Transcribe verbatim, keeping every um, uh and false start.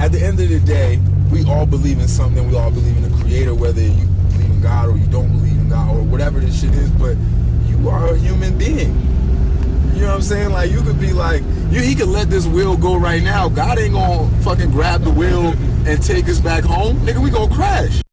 at the end of the day, we all believe in something. We all believe in a creator, whether you believe in God or you don't believe in God or whatever this shit is. But you are a human being. You know what I'm saying? Like, you could be like, you, he could let this wheel go right now. God ain't gonna fucking grab the wheel and take us back home. Nigga, we gonna crash.